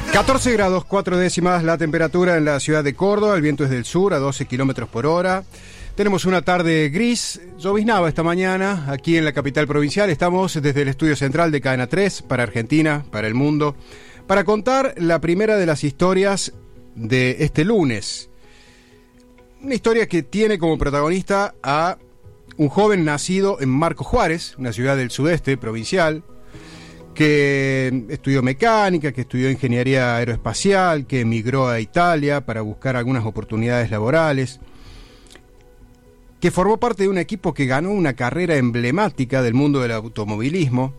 14 grados 4 décimas la temperatura en la ciudad de Córdoba, el viento es del sur a 12 kilómetros por hora. Tenemos una tarde gris, lloviznaba esta mañana aquí en la capital provincial. Estamos desde el estudio central de Cadena 3 para Argentina, para el mundo, para contar la primera de las historias de este lunes. Una historia que tiene como protagonista a un joven nacido en Marcos Juárez, una ciudad del sudeste provincial, que estudió mecánica, que estudió ingeniería aeroespacial, que emigró a Italia para buscar algunas oportunidades laborales, que formó parte de un equipo que ganó una carrera emblemática del mundo del automovilismo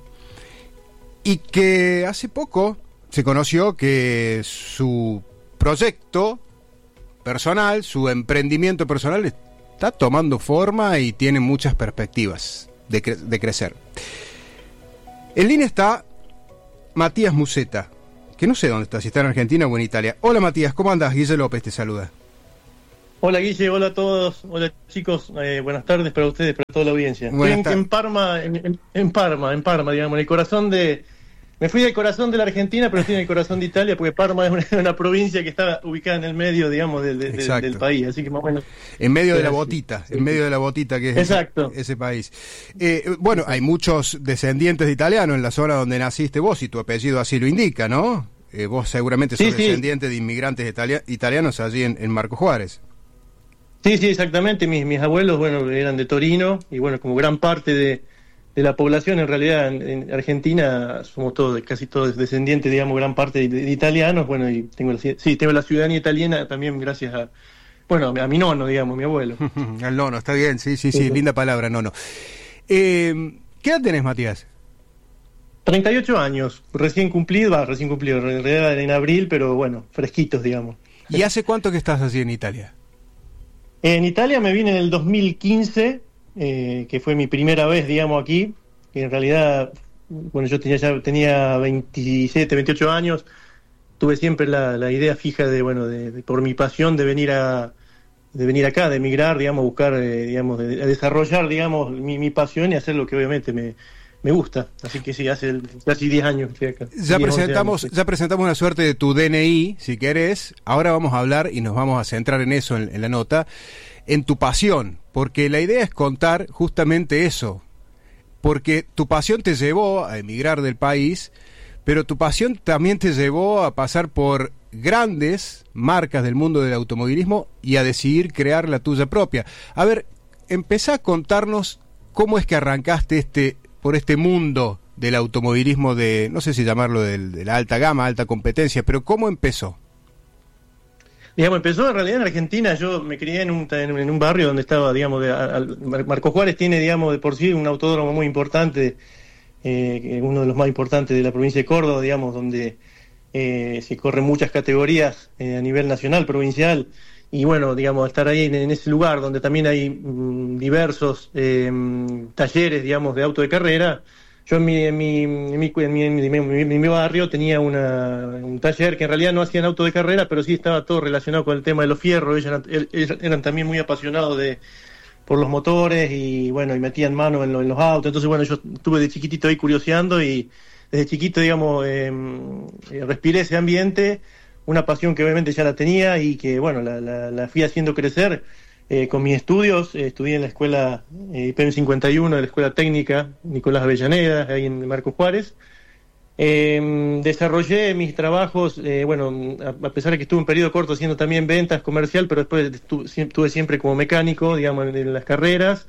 y que hace poco se conoció que su proyecto personal, su emprendimiento personal está tomando forma y tiene muchas perspectivas de crecer. En línea está Matías Musetta, que no sé dónde está, si está en Argentina o en Italia. Hola Matías, ¿cómo andás? Guille López te saluda. Hola Guille, hola a todos, hola chicos, buenas tardes para ustedes, para toda la audiencia. Estoy en Parma, en Parma, digamos, en el corazón de... Me fui del corazón de la Argentina, pero estoy en el corazón de Italia, porque Parma es una provincia que está ubicada en el medio, digamos, del país, así que más o menos... En medio de la botita, en medio de la botita que es ese país. Bueno, hay muchos descendientes de italianos en la zona donde naciste vos, y tu apellido así lo indica, ¿no? Vos seguramente sos descendiente de inmigrantes italianos allí en Marcos Juárez. Sí, exactamente, mis abuelos, bueno, eran de Torino, y bueno, como gran parte de la población, en realidad en Argentina somos todos, casi todos descendientes, digamos, gran parte de italianos. Bueno, y tengo la ciudadanía italiana también gracias a mi nono, digamos, mi abuelo. Al nono, está bien, sí, linda palabra, nono. ¿Qué edad tenés, Matías? 38 años, recién cumplido, en realidad en abril, pero bueno, fresquitos, digamos. ¿Y hace cuánto que estás así en Italia? En Italia me vine en el 2015, que fue mi primera vez, digamos, aquí. En realidad, bueno, yo tenía 27, 28 años. Tuve siempre la idea fija de por mi pasión de venir acá, de emigrar, digamos, buscar, digamos, de desarrollar, digamos, mi pasión y hacer lo que obviamente me gusta. Así que sí, hace casi 10 años que estoy acá. Ya presentamos una suerte de tu DNI, si querés. Ahora vamos a hablar y nos vamos a centrar en eso, en la nota, en tu pasión, porque la idea es contar justamente eso, porque tu pasión te llevó a emigrar del país, pero tu pasión también te llevó a pasar por grandes marcas del mundo del automovilismo y a decidir crear la tuya propia. A ver, empezá a contarnos cómo es que arrancaste por este mundo del automovilismo no sé si llamarlo de la alta gama, alta competencia, pero ¿cómo empezó? Digamos, empezó en realidad en Argentina. Yo me crié en un barrio donde estaba, digamos, Marcos Juárez tiene, digamos, de por sí un autódromo muy importante, uno de los más importantes de la provincia de Córdoba, digamos, donde se corren muchas categorías a nivel nacional, provincial, y bueno, digamos, estar ahí en ese lugar donde también hay diversos talleres, digamos, de auto de carrera. Yo en mi barrio tenía un taller que en realidad no hacían auto de carrera, pero sí estaba todo relacionado con el tema de los fierros. Ellos eran también muy apasionados por los motores y bueno, y metían mano en los autos. Entonces bueno, yo estuve de chiquitito ahí curioseando y desde chiquito, digamos, respiré ese ambiente, una pasión que obviamente ya la tenía y que bueno, la fui haciendo crecer. Con mis estudios, estudié en la escuela IPM 51, de la Escuela Técnica Nicolás Avellaneda, ahí en Marcos Juárez. Desarrollé mis trabajos, a pesar de que estuve un periodo corto haciendo también ventas comercial, pero después estuve siempre como mecánico, digamos, en las carreras.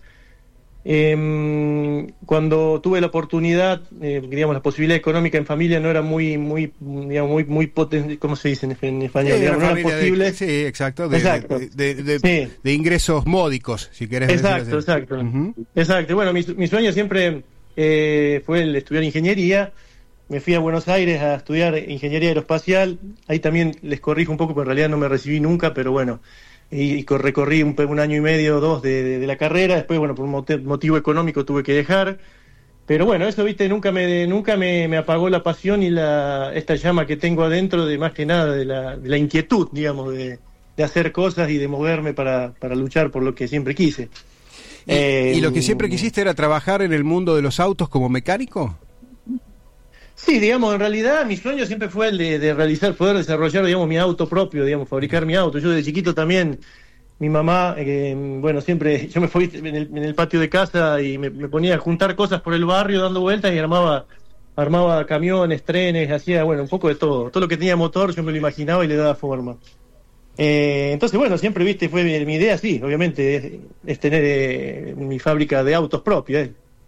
Cuando tuve la oportunidad, digamos, la posibilidad económica en familia no era muy potente, ¿cómo se dice en español? Digamos, no era posible. Sí, exacto. De ingresos módicos, si querés decirlo así. Exacto. Uh-huh. Exacto. Bueno, mi sueño siempre fue el estudiar ingeniería. Me fui a Buenos Aires a estudiar ingeniería aeroespacial. Ahí también les corrijo un poco, porque en realidad no me recibí nunca, pero bueno. Y recorrí un año y medio, 2 de la carrera. Después, bueno, por un motivo económico tuve que dejar. Pero bueno, eso, viste, nunca me apagó la pasión y esta llama que tengo adentro, de más que nada de la inquietud, digamos, de hacer cosas y de moverme para luchar por lo que siempre quise. ¿Y lo que siempre quisiste era trabajar en el mundo de los autos como mecánico? Sí, digamos, en realidad mi sueño siempre fue el de realizar, poder desarrollar, digamos, mi auto propio, digamos, fabricar mi auto. Yo de chiquito también, mi mamá, bueno, siempre, yo me fui en el patio de casa y me ponía a juntar cosas por el barrio dando vueltas y armaba camiones, trenes, hacía, bueno, un poco de todo. Todo lo que tenía motor yo me lo imaginaba y le daba forma. Entonces, bueno, siempre, viste, fue mi idea, sí, obviamente, es tener mi fábrica de autos propia.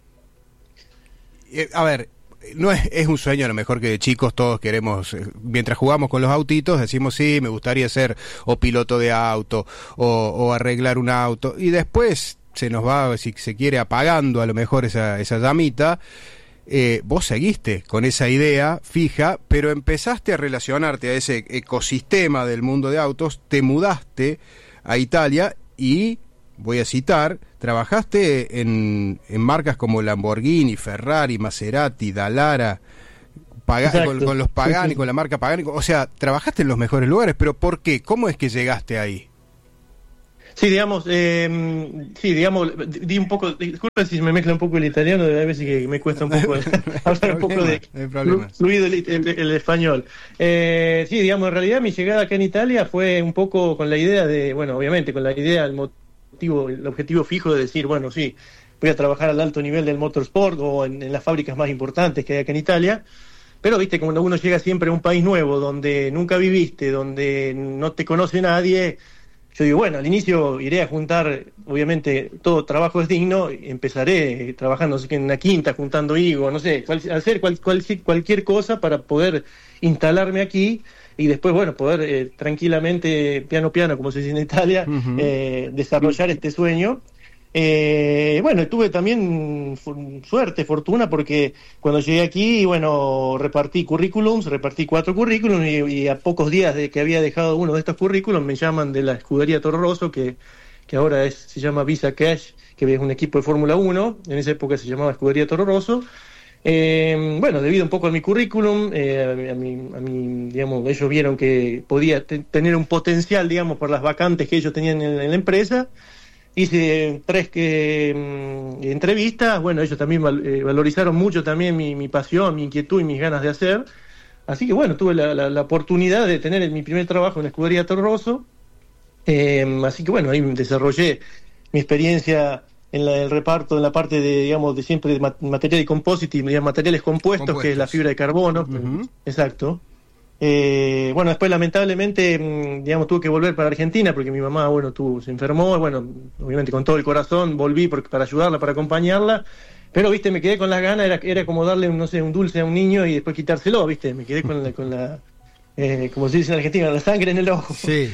A ver, no es un sueño, a lo mejor que de chicos todos queremos, mientras jugamos con los autitos, decimos sí, me gustaría ser o piloto de auto o arreglar un auto, y después se nos va, si se quiere, apagando a lo mejor esa llamita. Vos seguiste con esa idea fija, pero empezaste a relacionarte a ese ecosistema del mundo de autos, te mudaste a Italia y, voy a citar, trabajaste en marcas como Lamborghini, Ferrari, Maserati, Dallara, con los Pagani, sí. Con la marca Pagani, o sea, trabajaste en los mejores lugares, pero ¿por qué? ¿Cómo es que llegaste ahí? Sí, digamos, di un poco, disculpen si me mezcla un poco el italiano, a veces que me cuesta un poco hablar un poco de fluido el español. Sí, digamos, en realidad mi llegada acá en Italia fue un poco con la idea de, bueno, obviamente con la idea, el objetivo fijo de decir, bueno, sí, voy a trabajar al alto nivel del motorsport o en las fábricas más importantes que hay acá en Italia. Pero, viste, cuando uno llega siempre a un país nuevo, donde nunca viviste, donde no te conoce nadie, yo digo, bueno, al inicio iré a juntar, obviamente, todo trabajo es digno, empezaré trabajando en una quinta, juntando higo, no sé, hacer cualquier cosa para poder instalarme aquí y después, bueno, poder tranquilamente, piano piano, como se dice en Italia, desarrollar este sueño. Bueno, tuve también fortuna, porque cuando llegué aquí, bueno, repartí 4 currículums y a pocos días de que había dejado uno de estos currículums me llaman de la escudería Toro Rosso, que ahora se llama Visa Cash, que es un equipo de Fórmula 1, en esa época se llamaba escudería Toro Rosso. Bueno, debido un poco a mi currículum, a mi, digamos, ellos vieron que podía tener un potencial, digamos, por las vacantes que ellos tenían en la empresa. Hice 3 entrevistas, bueno, ellos también valorizaron mucho también mi pasión, mi inquietud y mis ganas de hacer. Así que bueno, tuve la oportunidad de tener mi primer trabajo en la escudería Toro Rosso. Así que bueno, ahí desarrollé mi experiencia en el reparto, en la parte de, digamos, de siempre de material y composite, y materiales compuestos, que es la fibra de carbono. Exacto. Bueno, después lamentablemente, digamos, tuve que volver para Argentina porque mi mamá, bueno, se enfermó, bueno, obviamente con todo el corazón volví para ayudarla, para acompañarla, pero, viste, me quedé con las ganas, era como darle, no sé, un dulce a un niño y después quitárselo, viste, me quedé con la como se dice en Argentina, la sangre en el ojo. Sí.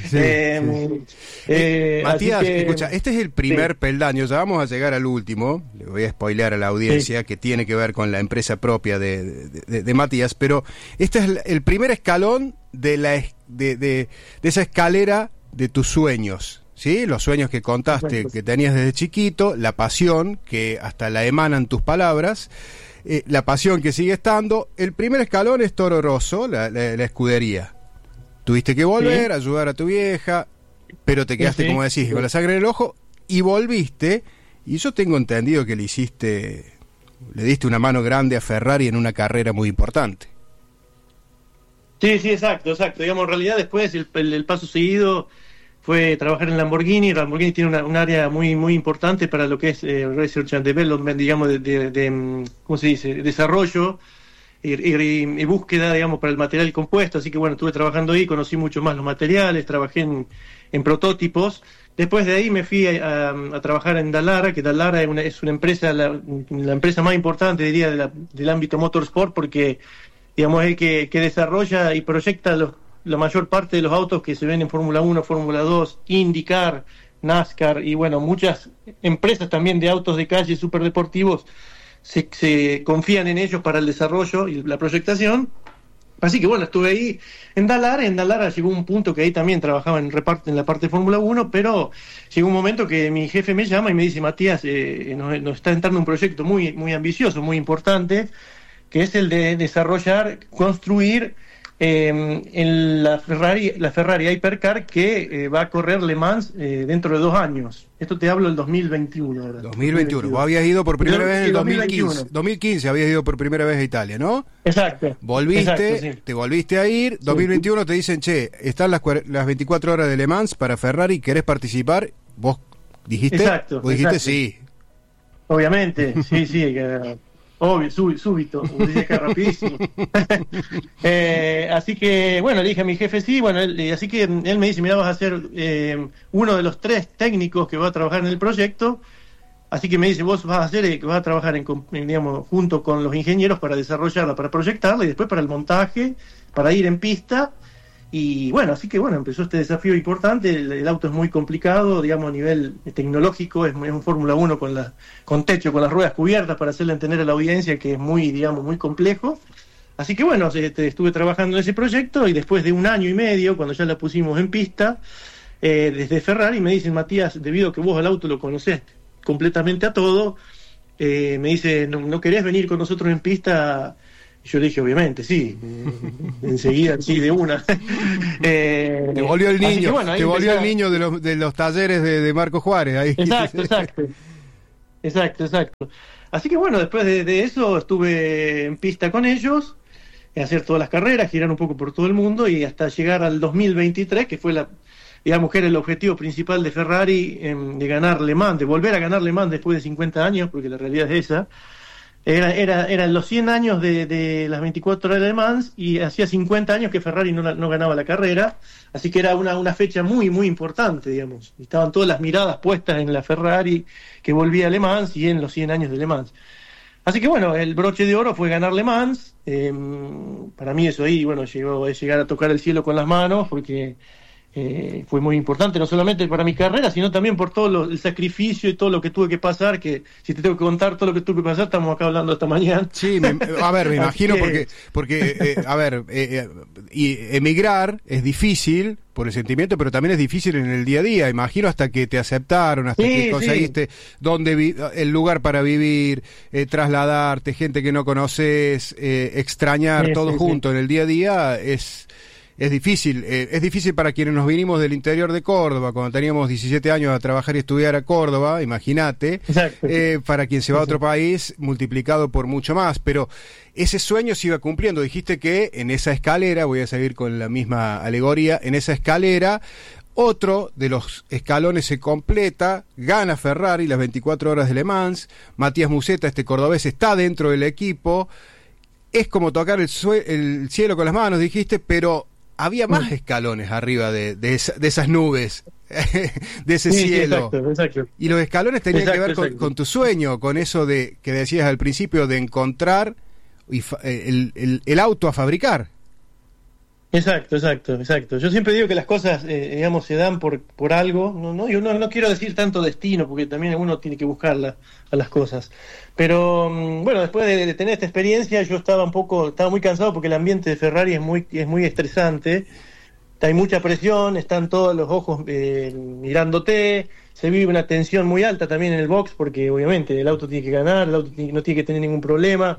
Matías, escucha, este es el primer peldaño, ya vamos a llegar al último, le voy a spoilear a la audiencia, que tiene que ver con la empresa propia de Matías, pero este es el primer escalón de esa escalera de tus sueños, ¿sí? Los sueños que contaste, que tenías desde chiquito, la pasión que hasta la emanan tus palabras, la pasión que sigue estando. El primer escalón es Toro Rosso, la escudería. Tuviste que volver, ayudar a tu vieja, pero te quedaste, como decís, con la sangre en el ojo, y volviste, y yo tengo entendido que le diste una mano grande a Ferrari en una carrera muy importante. Sí, exacto. Digamos, en realidad después el paso seguido fue trabajar en Lamborghini. Lamborghini tiene un área muy muy importante para lo que es Research and Development, digamos, de ¿cómo se dice?, desarrollo y búsqueda, digamos, para el material compuesto. Así que bueno, estuve trabajando ahí, conocí mucho más los materiales, trabajé en prototipos. Después de ahí me fui a trabajar en Dallara, que Dallara es una empresa, la empresa más importante, diría, del ámbito motorsport, porque, digamos, es el que desarrolla y proyecta la mayor parte de los autos que se ven en Fórmula 1, Fórmula 2, IndyCar, NASCAR y bueno, muchas empresas también de autos de calle superdeportivos se confían en ellos para el desarrollo y la proyectación. Así que bueno, estuve ahí en Dallara llegó un punto que ahí también trabajaba en la parte de Fórmula 1, pero llegó un momento que mi jefe me llama y me dice: Matías, nos está entrando un proyecto muy, muy ambicioso, muy importante, que es el de desarrollar, construir en la Ferrari Hypercar que va a correr Le Mans dentro de 2 años. Esto te hablo del 2021. ¿Verdad? 2021. Vos habías ido por primera vez en el 2015. 2015 habías ido por primera vez a Italia, ¿no? Exacto. Volviste, exacto, sí. Te volviste a ir. 2021 te dicen, che, están las 24 horas de Le Mans para Ferrari, ¿querés participar? Vos dijiste, exacto, vos dijiste exacto. sí. Obviamente, sí. Obvio, súbito, dice que rapidísimo. Así que, bueno, le dije a mi jefe sí, bueno, así que él me dice, mira, vas a ser uno de los 3 técnicos que va a trabajar en el proyecto, así que me dice, vos vas a trabajar digamos, junto con los ingenieros para desarrollarla, para proyectarla y después para el montaje, para ir en pista. Y bueno, así que bueno, empezó este desafío importante. El auto es muy complicado, digamos, a nivel tecnológico, es un Fórmula 1 con techo, con las ruedas cubiertas, para hacerle entender a la audiencia que es muy, digamos, muy complejo. Así que bueno, estuve trabajando en ese proyecto y después de 1 año y medio, cuando ya la pusimos en pista, desde Ferrari me dicen, Matías, debido a que vos al auto lo conocés completamente a todo, me dice, ¿no querés venir con nosotros en pista? Yo le dije, obviamente, sí, enseguida, sí, de una. Te volvió el niño, bueno, te volvió el niño de los talleres de Marco Juárez. Ahí. Exacto. Así que bueno, después de eso estuve en pista con ellos, hacer todas las carreras, girar un poco por todo el mundo y hasta llegar al 2023, que fue digamos que era el objetivo principal de Ferrari, de ganar Le Mans, de volver a ganar Le Mans después de 50 años, porque la realidad es esa. Eran los 100 años de las 24 horas de Le Mans y hacía 50 años que Ferrari no ganaba la carrera, así que era una fecha muy, muy importante, digamos. Estaban todas las miradas puestas en la Ferrari que volvía a Le Mans y en los 100 años de Le Mans. Así que bueno, el broche de oro fue ganar Le Mans. Para mí eso ahí, bueno, llegar a tocar el cielo con las manos, porque fue muy importante, no solamente para mi carrera, sino también por todo el sacrificio y todo lo que tuve que pasar, que si te tengo que contar todo lo que tuve que pasar, estamos acá hablando esta mañana. Sí, me imagino, porque y emigrar es difícil por el sentimiento, pero también es difícil en el día a día. Imagino hasta que te aceptaron, hasta que conseguiste el lugar para vivir, trasladarte, gente que no conoces, extrañar todo junto en el día a día es difícil para quienes nos vinimos del interior de Córdoba, cuando teníamos 17 años a trabajar y estudiar a Córdoba, imagínate, para quien se va a otro país, multiplicado por mucho más, pero ese sueño se iba cumpliendo. Dijiste que en esa escalera, voy a seguir con la misma alegoría, en esa escalera, otro de los escalones se completa, gana Ferrari las 24 horas de Le Mans, Matías Musetta, este cordobés, está dentro del equipo, es como tocar el cielo con las manos, dijiste, pero había más escalones arriba de esas nubes, de ese cielo. Exacto. Y los escalones tenían que ver con tu sueño, con eso que decías al principio, de encontrar el auto a fabricar. Exacto. Yo siempre digo que las cosas, digamos, se dan por algo. Yo no quiero decir tanto destino, porque también uno tiene que buscarla a las cosas. Pero bueno, después de tener esta experiencia, yo estaba muy cansado, porque el ambiente de Ferrari es muy estresante. Hay mucha presión, están todos los ojos mirándote, se vive una tensión muy alta también en el box, porque obviamente el auto tiene que ganar, el auto no tiene que tener ningún problema.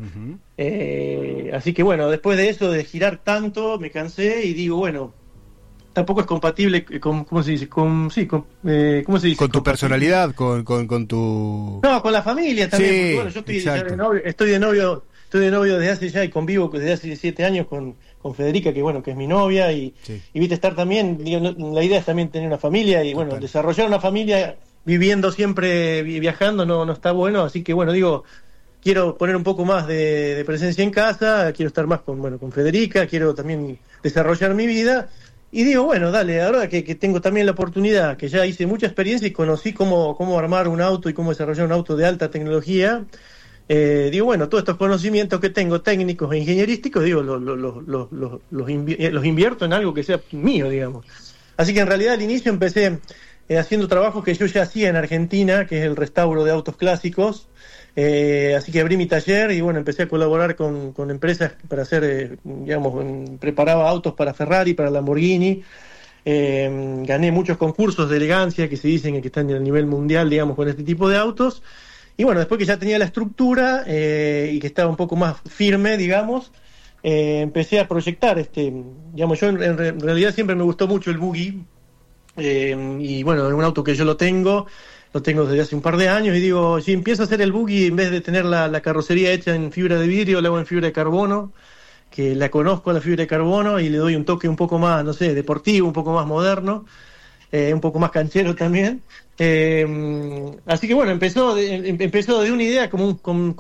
Así que bueno, después de eso, de girar tanto, me cansé y digo, bueno, tampoco es compatible con, ¿cómo se dice? ¿Cómo se dice? Con tu personalidad, con tu... No, con la familia también, sí, porque bueno, yo estoy de novio desde hace ya, y convivo desde hace 7 años con Federica, que bueno, que es mi novia, y viste, estar también, la idea es también tener una familia, y bueno, desarrollar una familia viviendo siempre, viajando, no está bueno, así que bueno, digo, quiero poner un poco más de presencia en casa, quiero estar más con Federica, quiero también desarrollar mi vida, y digo, bueno, dale, ahora que tengo también la oportunidad, que ya hice mucha experiencia y conocí cómo armar un auto y cómo desarrollar un auto de alta tecnología. Digo, bueno, todos estos conocimientos que tengo, técnicos e ingenierísticos, digo, los invierto en algo que sea mío, digamos. Así que en realidad al inicio empecé haciendo trabajos que yo ya hacía en Argentina, que es el restauro de autos clásicos. Así que abrí mi taller y bueno, empecé a colaborar con empresas para hacer, preparaba autos para Ferrari, para Lamborghini. Gané muchos concursos de elegancia que se dicen que están a nivel mundial, digamos, con este tipo de autos. Y bueno, después que ya tenía la estructura y que estaba un poco más firme, digamos, empecé a proyectar, digamos, yo en realidad siempre me gustó mucho el buggy, y bueno, en un auto que yo lo tengo desde hace un par de años, y digo, si empiezo a hacer el buggy, en vez de tener la carrocería hecha en fibra de vidrio, la hago en fibra de carbono, que la conozco, la fibra de carbono, y le doy un toque un poco más, no sé, deportivo, un poco más moderno, un poco más canchero también. Así que bueno, empezó de una idea como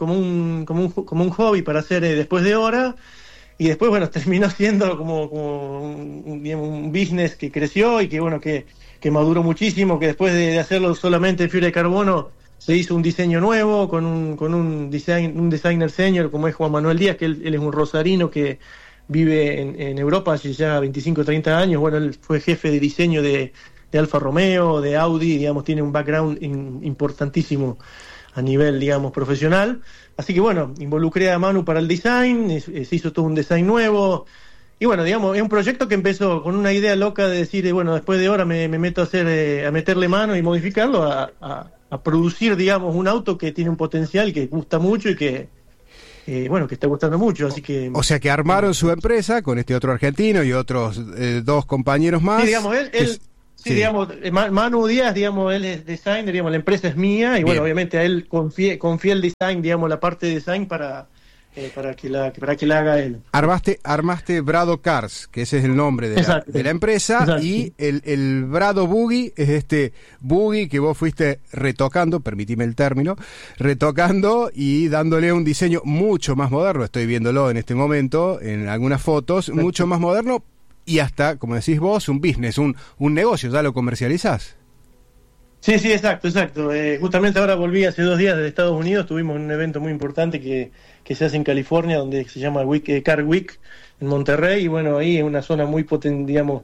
un hobby para hacer después de hora, y después bueno, terminó siendo como digamos, un business que creció y que bueno, que maduró muchísimo, que después de hacerlo solamente en fibra de carbono se hizo un diseño nuevo con un designer senior como es Juan Manuel Díaz, que él es un rosarino que vive en Europa hace ya 25 o 30 años. Bueno, él fue jefe de diseño de Alfa Romeo, de Audi, digamos, tiene un background importantísimo a nivel, digamos, profesional. Así que bueno, involucré a Manu para el design, se hizo todo un design nuevo. Y bueno, digamos, es un proyecto que empezó con una idea loca de decir, bueno, después de hora me meto a meterle mano y modificarlo, a producir, digamos, un auto que tiene un potencial que gusta mucho y que bueno, que está gustando mucho, así que... O sea que armaron su empresa con este otro argentino y otros dos compañeros más. Sí, digamos, sí, digamos, Manu Díaz, digamos, él es designer, digamos, la empresa es mía, y bueno, obviamente a él confié el design, digamos, la parte de design para que la haga él. Armaste Brado Cars, que ese es el nombre de la empresa. Exacto. Y el Brado Buggy es este buggy que vos fuiste retocando, permitime el término, retocando y dándole un diseño mucho más moderno. Estoy viéndolo en este momento en algunas fotos. Exacto. Mucho más moderno y hasta, como decís vos, un business, un negocio. ¿Ya lo comercializás? Sí, exacto. Justamente ahora volví hace 2 días de Estados Unidos, tuvimos un evento muy importante que se hace en California, donde se llama Car Week, en Monterrey, y bueno, ahí es una zona muy potente, digamos,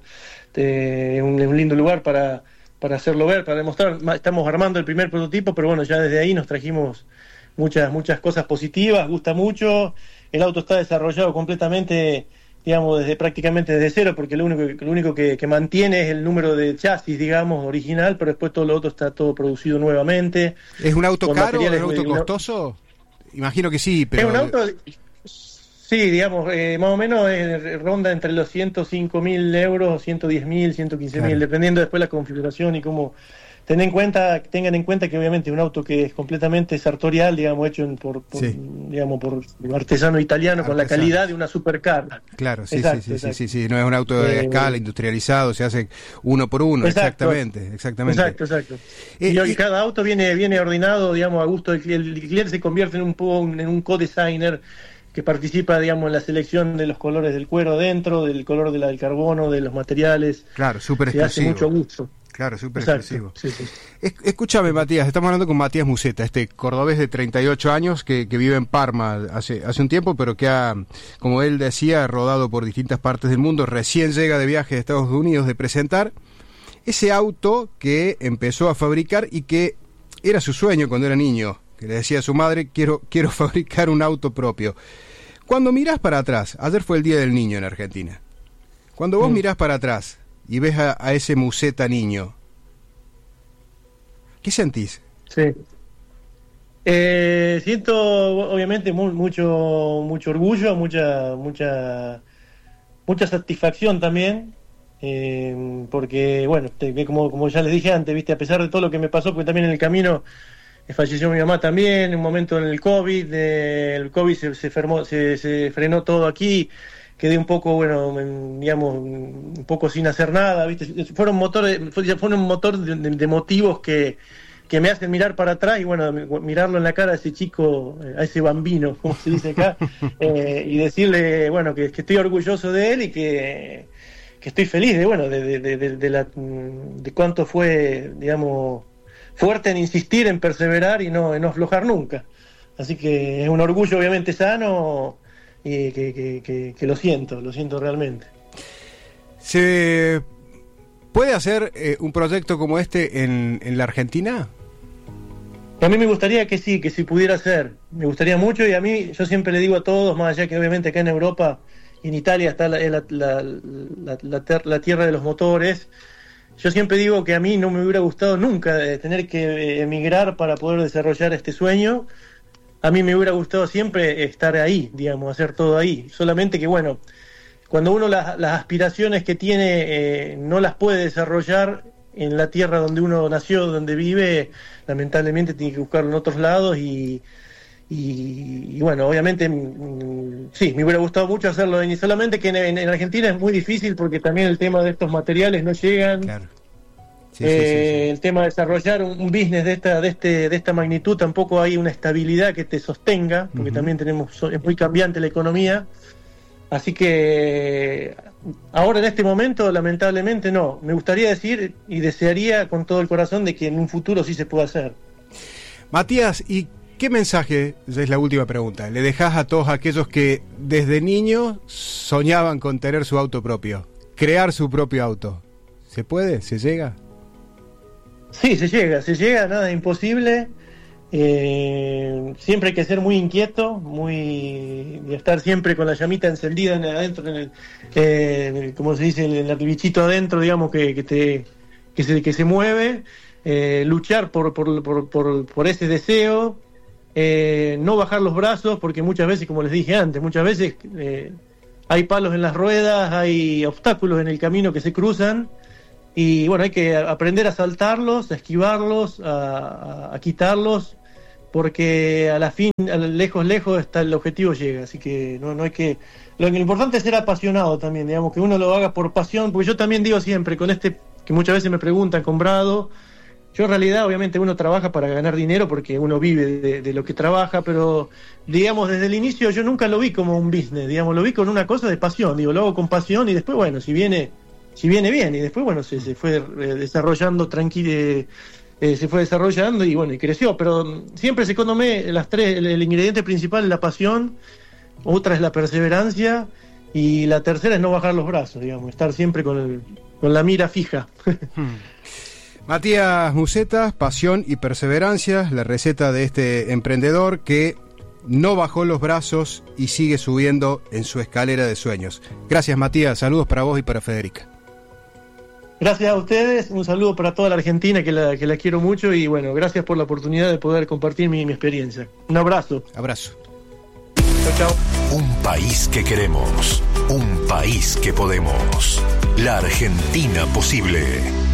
un lindo lugar para hacerlo ver, para demostrar. Estamos armando el primer prototipo, pero bueno, ya desde ahí nos trajimos muchas cosas positivas, gusta mucho, el auto está desarrollado completamente, digamos, prácticamente desde cero, porque lo único que mantiene es el número de chasis, digamos, original, pero después todo lo otro está todo producido nuevamente. ¿Es un auto caro? ¿Es un auto costoso? Imagino que sí, pero... Es un auto, sí, digamos, más o menos ronda entre los 105.000 euros, 110.000, 115.000, claro, dependiendo después la configuración y cómo... Tengan en cuenta que obviamente un auto que es completamente sartorial, digamos, hecho por un artesano italiano con la calidad de una supercar. Claro, sí, exacto. No es un auto de escala, industrializado, se hace uno por uno, exactamente. Exacto. Y cada auto viene ordenado, digamos, a gusto del cliente. El cliente se convierte en un co-designer que participa, digamos, en la selección de los colores del cuero dentro, del color del carbono, de los materiales. Claro, súper exclusivo. Se hace mucho gusto. Claro, súper exclusivo. Sí. Escúchame, Matías, estamos hablando con Matías Musetta, este cordobés de 38 años que vive en Parma hace un tiempo, pero que ha, como él decía, rodado por distintas partes del mundo. Recién llega de viaje de Estados Unidos de presentar ese auto que empezó a fabricar y que era su sueño cuando era niño, que le decía a su madre, quiero fabricar un auto propio. Cuando mirás para atrás, ayer fue el Día del Niño en Argentina, cuando vos mirás para atrás y ves a ese Musetta niño, ¿qué sentís? Sí. Siento obviamente mucho orgullo, mucha satisfacción también, porque bueno, como ya les dije antes, viste, a pesar de todo lo que me pasó, porque también en el camino falleció mi mamá también, en un momento en el COVID, el COVID se frenó todo aquí. Quedé un poco, bueno, digamos, un poco sin hacer nada, ¿viste? Fueron un motor de motivos que me hacen mirar para atrás y, bueno, mirarlo en la cara a ese chico, a ese bambino, como se dice acá, y decirle, bueno, que estoy orgulloso de él y que estoy feliz de cuánto fue, digamos, fuerte en insistir, en perseverar y no aflojar nunca. Así que es un orgullo, obviamente, sano, y que lo siento realmente. ¿Se puede hacer un proyecto como este en la Argentina? A mí me gustaría que sí, que si pudiera hacer. Me gustaría mucho, y a mí, yo siempre le digo a todos, más allá que obviamente acá en Europa y en Italia está la tierra de los motores, yo siempre digo que a mí no me hubiera gustado nunca tener que emigrar para poder desarrollar este sueño. a mí me hubiera gustado siempre estar ahí, digamos, hacer todo ahí. Solamente que, bueno, cuando uno las aspiraciones que tiene no las puede desarrollar en la tierra donde uno nació, donde vive, lamentablemente tiene que buscarlo en otros lados y bueno, obviamente sí, me hubiera gustado mucho hacerlo, y solamente que en Argentina es muy difícil porque también el tema de estos materiales no llegan. Claro. Sí. El tema de desarrollar un business de esta magnitud, tampoco hay una estabilidad que te sostenga, porque también es muy cambiante la economía. Así que ahora en este momento, lamentablemente no. Me gustaría decir y desearía con todo el corazón de que en un futuro sí se pueda hacer. Matías, ¿y qué mensaje, es la última pregunta, le dejás a todos aquellos que desde niños soñaban con tener su auto propio, crear su propio auto? ¿Se puede? ¿Se llega? Sí, se llega, nada es imposible. Siempre hay que ser muy inquieto, y estar siempre con la llamita encendida adentro, como se dice, el bichito adentro, digamos, que se mueve, luchar por ese deseo, no bajar los brazos, porque muchas veces, como les dije antes, hay palos en las ruedas, hay obstáculos en el camino que se cruzan. Y bueno, hay que aprender a saltarlos, a esquivarlos, a quitarlos, porque a la fin, lejos está el objetivo llega. Así que no hay que... Lo importante es ser apasionado también, digamos, que uno lo haga por pasión, porque yo también digo siempre, que muchas veces me preguntan con Brado, yo en realidad obviamente uno trabaja para ganar dinero porque uno vive de lo que trabaja, pero digamos desde el inicio yo nunca lo vi como un business, digamos, lo vi con una cosa de pasión, lo hago con pasión y después, bueno, si viene bien, y después, bueno, se fue desarrollando se fue desarrollando y bueno, y creció, pero siempre se condomé el ingrediente principal es la pasión, otra es la perseverancia y la tercera es no bajar los brazos, digamos, estar siempre con la mira fija. Matías Musseta, pasión y perseverancia, la receta de este emprendedor que no bajó los brazos y sigue subiendo en su escalera de sueños. Gracias, Matías, saludos para vos y para Federica. Gracias a ustedes, un saludo para toda la Argentina que la quiero mucho y bueno, gracias por la oportunidad de poder compartir mi experiencia. Un abrazo. Abrazo. Chao. Un país que queremos, un país que podemos. La Argentina posible.